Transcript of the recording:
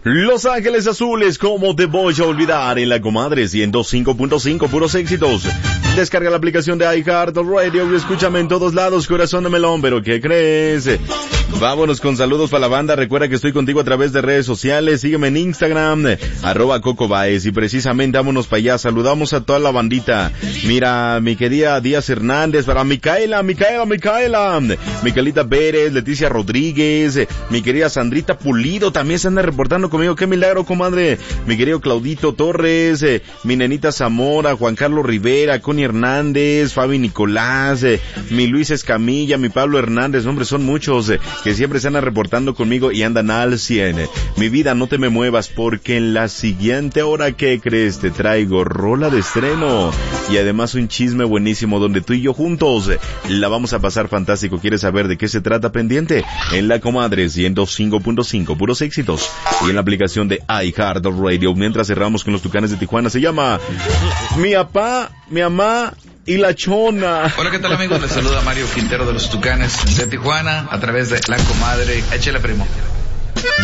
Los Ángeles Azules, ¿cómo te voy a olvidar? En la comadre 105.5, puros éxitos. Descarga la aplicación de iHeartRadio y escúchame en todos lados, corazón de melón, pero ¿qué crees? Vámonos con saludos para la banda. Recuerda que estoy contigo a través de redes sociales. Sígueme en Instagram, @CocoBaez. Y precisamente vámonos para allá. Saludamos a toda la bandita. Mira, mi querida Díaz Hernández, para Micaela. Micaelita Pérez, Leticia Rodríguez, mi querida Sandrita Pulido, también se anda reportando conmigo. ¡Qué milagro, comadre! Mi querido Claudito Torres, mi nenita Zamora, Juan Carlos Rivera, Connie Hernández, Fabi Nicolás, mi Luis Escamilla, mi Pablo Hernández. Hombre, son muchos que siempre se andan reportando conmigo y andan al 100. Mi vida, no te me muevas, porque en la siguiente hora, ¿qué crees? Te traigo rola de estreno y además un chisme buenísimo donde tú y yo juntos la vamos a pasar fantástico. ¿Quieres saber de qué se trata? Pendiente en la comadre 105.5, puros éxitos, y en la aplicación de iHeartRadio. Mientras cerramos con los Tucanes de Tijuana, se llama Mi Papá, Mi Mamá y La Chona. Hola, ¿qué tal, amigos? Les saluda Mario Quintero de los Tucanes de Tijuana a través de la comadre. Échale, primo.